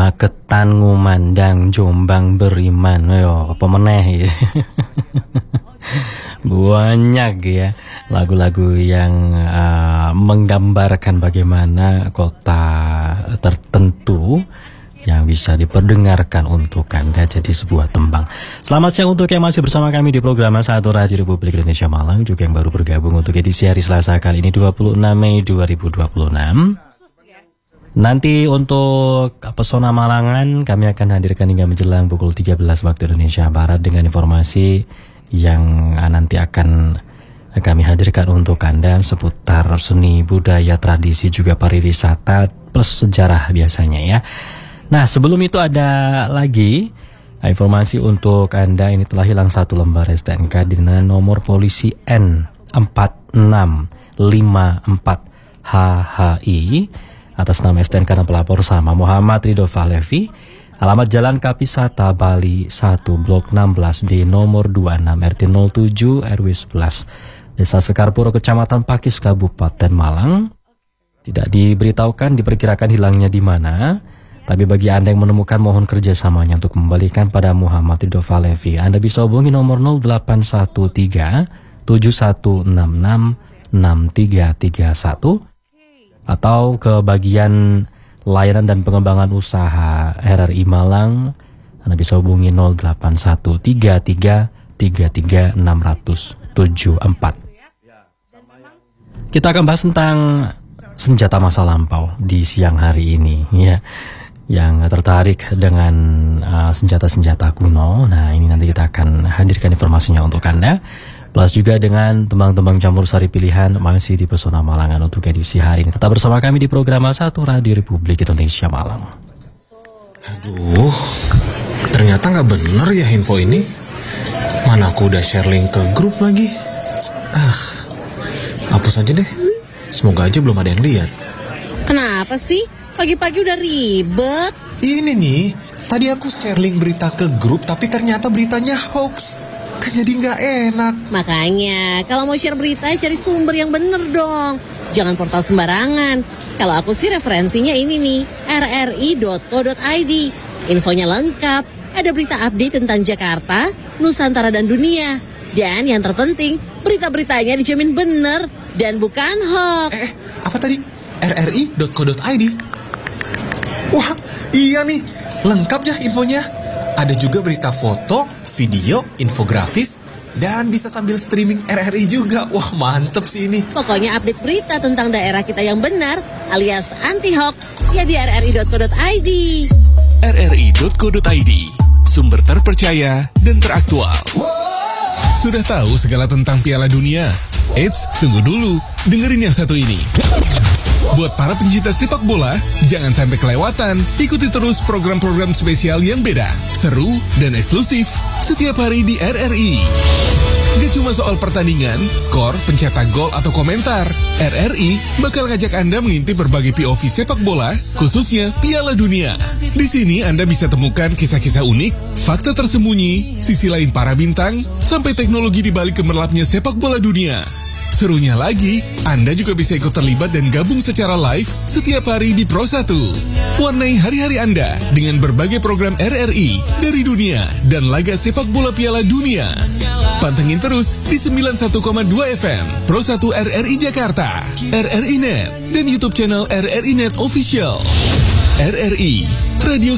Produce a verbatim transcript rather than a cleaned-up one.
Magetan ngumandang Jombang beriman. Yo, apa meneh? Banyak ya lagu-lagu yang uh, menggambarkan bagaimana kota tertentu yang bisa diperdengarkan untuk Anda jadi sebuah tembang. Selamat siang untuk yang masih bersama kami di program satu Radio Republik Indonesia Malang, juga yang baru bergabung untuk edisi hari Selasa kali ini dua puluh enam Mei dua ribu dua puluh enam. Nanti untuk Pesona Malangan kami akan hadirkan hingga menjelang pukul tiga belas waktu Indonesia Barat dengan informasi yang nanti akan kami hadirkan untuk Anda seputar seni, budaya, tradisi, juga pariwisata plus sejarah biasanya ya. Nah, sebelum itu ada lagi informasi untuk Anda. Ini telah hilang satu lembar S T N K dengan nomor polisi N empat enam lima empat H H I atas nama S T N K dan pelapor sama Muhammad Ridho Fahlevi. Alamat Jalan Kapisata, Bali satu, Blok enam belas B, nomor dua puluh enam, R T nol tujuh, R W sebelas, Desa Sekarpuro, Kecamatan Pakis, Kabupaten Malang. Tidak diberitahukan diperkirakan hilangnya di mana, tapi bagi Anda yang menemukan, mohon kerjasamanya untuk membalikan pada Muhammad Ridho Fahlevi. Anda bisa hubungi nomor nol delapan satu tiga tujuh satu enam enam enam tiga tiga satu atau ke bagian layanan dan pengembangan usaha R R I Malang. Anda bisa hubungi nol delapan satu tiga tiga tiga tiga enam tujuh empat. Kita akan bahas tentang senjata masa lampau di siang hari ini ya. Yang tertarik dengan uh, senjata-senjata kuno, nah ini nanti kita akan hadirkan informasinya untuk Anda. Plus juga dengan tembang-tembang campur sari pilihan masih di Pesona Malangan untuk edisi hari ini. Tetap bersama kami di program satu Radio Republik Indonesia Malang. Aduh, ternyata nggak bener ya info ini. Mana aku udah share link ke grup lagi. Ah, hapus aja deh. Semoga aja belum ada yang lihat. Kenapa sih? Pagi-pagi udah ribet. Ini nih, tadi aku share link berita ke grup, tapi ternyata beritanya hoax. Kan jadi nggak enak. Makanya, kalau mau share berita, cari sumber yang bener dong. Jangan portal sembarangan. Kalau aku sih referensinya ini nih, r r i dot co dot i d. Infonya lengkap. Ada berita update tentang Jakarta, Nusantara, dan dunia. Dan yang terpenting, berita-beritanya dijamin bener dan bukan hoax. Eh, apa tadi? r r i dot co dot i d. Wah, iya nih. Lengkap ya infonya. Ada juga berita foto, video, infografis, dan bisa sambil streaming R R I juga. Wah, mantep sih ini. Pokoknya update berita tentang daerah kita yang benar, alias anti-hoax, ya di r r i dot co dot i d. r r i dot co dot i d, sumber terpercaya dan teraktual. Sudah tahu segala tentang Piala Dunia? Eits, tunggu dulu, dengerin yang satu ini. Buat para pencinta sepak bola, jangan sampai kelewatan. Ikuti terus program-program spesial yang beda, seru, dan eksklusif setiap hari di R R I. Gak cuma soal pertandingan, skor, pencetak gol, atau komentar. R R I bakal ngajak Anda mengintip berbagai P O V sepak bola, khususnya Piala Dunia. Di sini Anda bisa temukan kisah-kisah unik, fakta tersembunyi, sisi lain para bintang, sampai teknologi di balik gemerlapnya sepak bola dunia. Serunya lagi, Anda juga bisa ikut terlibat dan gabung secara live setiap hari di Pro satu. Warnai hari-hari Anda dengan berbagai program R R I dari dunia dan laga sepak bola Piala Dunia. Pantengin terus di sembilan puluh satu koma dua F M Pro satu R R I Jakarta, R R I Net, dan YouTube channel R R I Net Official. R R I, Radio